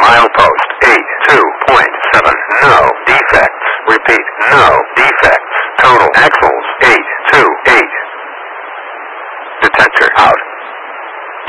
Milepost 82.7. No defects. Repeat, no defects. Total axle